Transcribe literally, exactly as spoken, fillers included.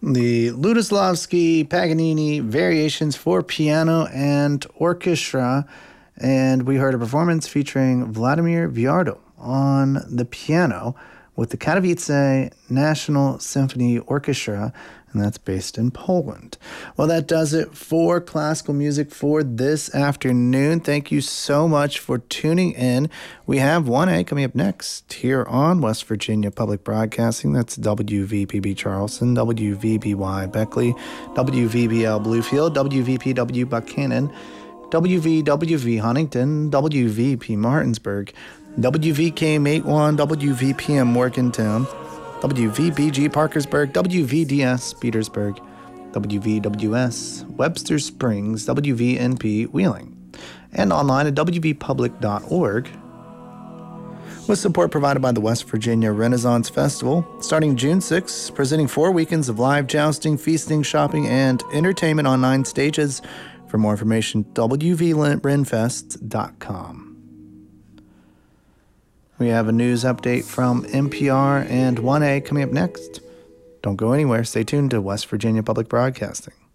the Lutoslawski Paganini Variations for Piano and Orchestra. And we heard a performance featuring Vladimir Viardot on the piano with the Katowice National Symphony Orchestra, and that's based in Poland. Well, that does it for classical music for this afternoon. Thank you so much for tuning in. We have one A coming up next here on West Virginia Public Broadcasting. That's W V P B Charleston, W V B Y Beckley, W V B L Bluefield, W V P W Buchanan, W V W V Huntington, W V P Martinsburg, W V K M eighty-one, W V P M Morgantown, W V B G Parkersburg, W V D S Petersburg, W V W S Webster Springs, W V N P Wheeling, and online at W V public dot org. With support provided by the West Virginia Renaissance Festival, starting June sixth, presenting four weekends of live jousting, feasting, shopping, and entertainment on nine stages. For more information, W V renfest dot com. We have a news update from N P R and one A coming up next. Don't go anywhere. Stay tuned to West Virginia Public Broadcasting.